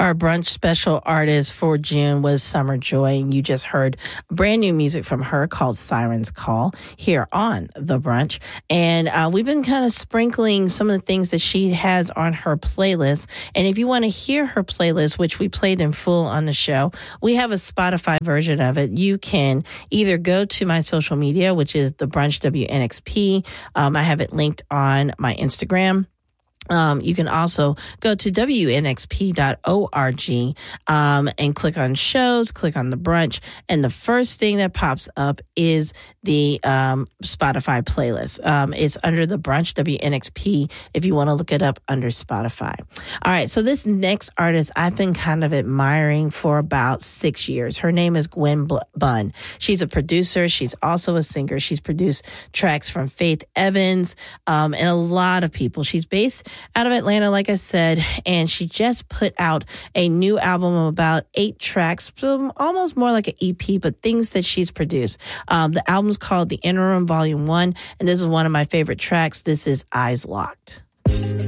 Our brunch special artist for June was Summer Joy, and you just heard brand new music from her called Siren's Call here on The Brunch. And we've been kind of sprinkling some of the things that she has on her playlist. And if you want to hear her playlist, which we played in full on the show, we have a Spotify version of it. You can either go to my social media, which is The Brunch WNXP. I have it linked on my Instagram. You can also go to WNXP.org and click on shows, click on the brunch, and the first thing that pops up is the Spotify playlist. It's under the brunch WNXP if you want to look it up under Spotify. All right, so this next artist I've been kind of admiring for about 6 years. Her name is Gwen Bunn. She's a producer. She's also a singer. She's produced tracks from Faith Evans and a lot of people. She's based out of Atlanta, like I said, and she just put out a new album of about 8 tracks, almost more like an EP, but things that she's produced. The album's called The Interim Volume 1, and this is one of my favorite tracks. This is Eyes Locked.